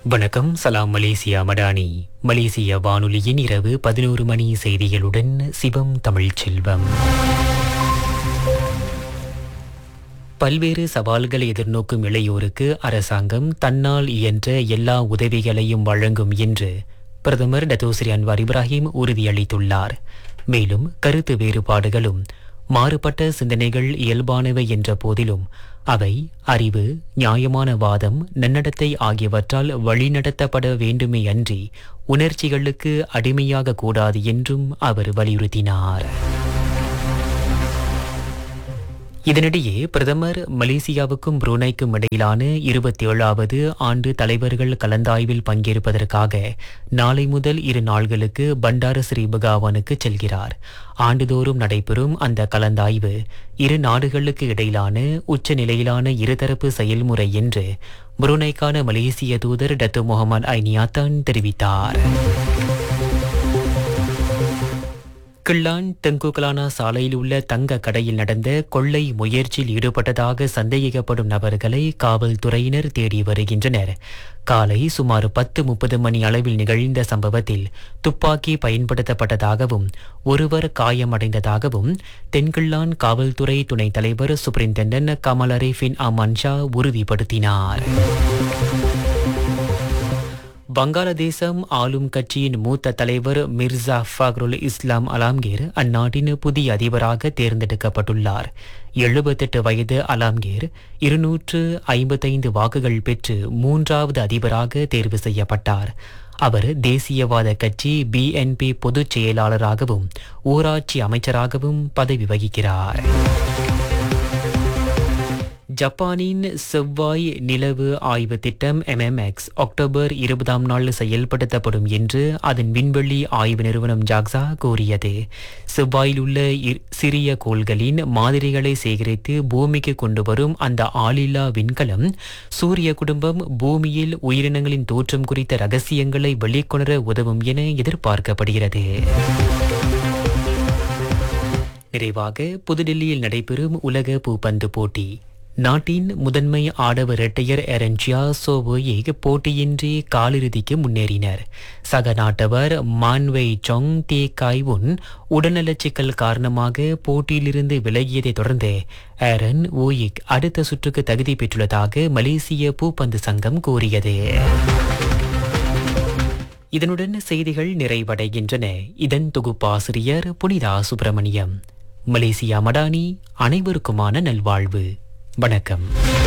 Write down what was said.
வணக்கம். சலாம் மலேசியா மடானி. மலேசிய வானொலியின் இரவு 11 மணி செய்திகளுடன் சிவம் தமிழ்ச் செல்வம். பல்வேறு சவால்களை எதிர்நோக்கும் இளையோருக்கு அரசாங்கம் தன்னால் இயன்ற எல்லா உதவிகளையும் வழங்கும் என்று பிரதமர் டத்தோஸ்ரீ அன்வார் இப்ராஹிம் உறுதியளித்துள்ளார். மேலும் கருத்து வேறுபாடுகளும் மாறுபட்ட சிந்தனைகள் இயல்பானவை என்ற போதிலும் அவை அறிவு, நியாயமான வாதம், நன்னடத்தை ஆகியவற்றால் வழிநடத்தப்பட வேண்டுமே அன்றி உணர்ச்சிகளுக்கு அடிமையாக கூடாது என்றும் அவர் வலியுறுத்தினார். இதனிடையே பிரதமர் மலேசியாவுக்கும் புரூனைக்கும் இடையிலான 27வது ஆண்டு தலைவர்கள் கலந்தாய்வில் பங்கேற்பதற்காக நாளை முதல் 2 நாள்களுக்கு பண்டார ஸ்ரீ பகாவானுக்கு செல்கிறார். ஆண்டுதோறும் நடைபெறும் அந்த கலந்தாய்வு 2 நாடுகளுக்கு இடையிலான உச்ச நிலையிலான இருதரப்பு செயல்முறை என்று புரூனைக்கான மலேசிய தூதர் டத்து முகமது ஐனியாத்தான் தெரிவித்தார். கிள்ளான் தெங்குகலானா சாலையில் உள்ள தங்க கடையில் நடந்த கொள்ளை முயற்சியில் ஈடுபட்டதாக சந்தேகிக்கப்படும் நபர்களை காவல்துறையினர் தேடி வருகின்றனர். காலை சுமார் 10:30 மணி அளவில் நிகழ்ந்த சம்பவத்தில் துப்பாக்கி பயன்படுத்தப்பட்டதாகவும் ஒருவர் காயமடைந்ததாகவும் தென்கிள்ளான் காவல்துறை துணைத் தலைவர் சூப்பரிண்டென்டன்ட் கமல் அரீஃபின் அமான் ஷா உறுதிப்படுத்தினார். வங்காளதேசம் ஆளும் கட்சியின் மூத்த தலைவர் மிர்சா ஃபக்ருல் இஸ்லாம் அலாம்கீர் அந்நாட்டின் புதிய அதிபராக தேர்ந்தெடுக்கப்பட்டுள்ளார். 78 வயது அலாம்கீர் 255 வாக்குகள் பெற்று 3வது அதிபராக தேர்வு செய்யப்பட்டார். அவர் தேசியவாத கட்சி BNP பொதுச் செயலாளராகவும் ஊராட்சி அமைச்சராகவும் பதவி வகிக்கிறார். ஜப்பானின் செவ்வாய் நிலவு ஆய்வு திட்டம் MMX அக்டோபர் 20ஆம் நாள் செயல்படுத்தப்படும் என்று அதன் விண்வெளி ஆய்வு நிறுவனம் ஜாக்ஸா கூறியது. செவ்வாயில் உள்ள சிறிய கோள்களின் மாதிரிகளை சேகரித்து பூமிக்கு கொண்டு வரும் அந்த ஆளில்லா விண்கலம் சூரிய குடும்பம், பூமியில் உயிரினங்களின் தோற்றம் குறித்த ரகசியங்களை வெளிக்கொணர உதவும் என எதிர்பார்க்கப்படுகிறது. நிறைவாக புதுடில்லியில் நடைபெறும் உலக பூப்பந்து போட்டி. நாட்டின் முதன்மை ஆடவர் இரட்டையர் எரன்சியா சோவோயிக் போட்டியின்றி காலிறுதிக்கு முன்னேறினர். சக நாட்டவர் மான்வெய் சொங் தே காய்வுன் உடல்நலச் சிக்கல் காரணமாக போட்டியிலிருந்து விலகியதை தொடர்ந்து ஏரன் ஓயிக் அடுத்த சுற்றுக்கு தகுதி பெற்றுள்ளதாக மலேசிய பூப்பந்து சங்கம் கூறியது. இதனுடன் செய்திகள் நிறைவடைகின்றன. இதன் தொகுப்பாசிரியர் புனிதா சுப்பிரமணியம். மலேசியா மடானி. அனைவருக்குமான நல்வாழ்வு. வணக்கம்.